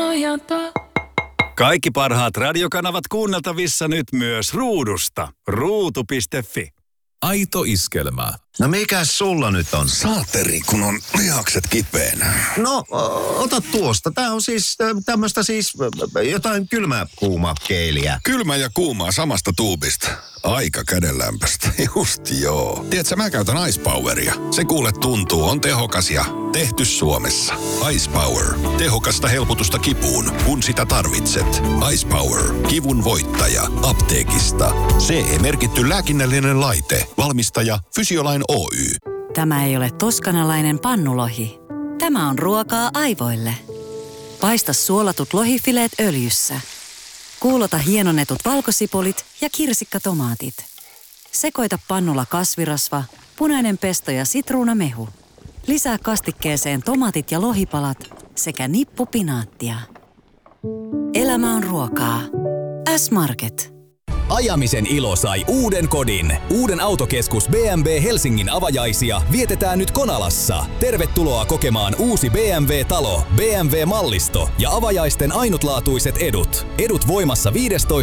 Kaikki parhaat radiokanavat kuunneltavissa nyt myös ruudusta. Ruutu.fi. Aito iskelmä. No mikäs sulla nyt on? Saateri, kun on lihakset kipeänä. No, ota tuosta. Tää on siis tämmöstä siis jotain kylmää kuumaa keiliä. Kylmä ja kuumaa samasta tuubista. Aika kädenlämpöstä. Just joo. Tiedätkö, mä käytän Ice Poweria. Se kuule tuntuu, on tehokas ja tehty Suomessa. Ice Power. Tehokasta helpotusta kipuun, kun sitä tarvitset. Ice Power. Kivun voittaja. Apteekista. CE-merkitty lääkinnällinen laite. Valmistaja Fysiolain Oy. Tämä ei ole toskanalainen pannulohi. Tämä on ruokaa aivoille. Paista suolatut lohifileet öljyssä. Kuulota hienonnetut valkosipulit ja kirsikkatomaatit. Sekoita pannulla kasvirasva, punainen pesto ja sitruunamehu. Lisää kastikkeeseen tomaatit ja lohipalat sekä nippu pinaattia. Elämä on ruokaa. S-Market. Ajamisen ilo sai uuden kodin. Uuden autokeskus BMW Helsingin avajaisia vietetään nyt Konalassa. Tervetuloa kokemaan uusi BMW-talo, BMW-mallisto ja avajaisten ainutlaatuiset edut. Edut voimassa 15.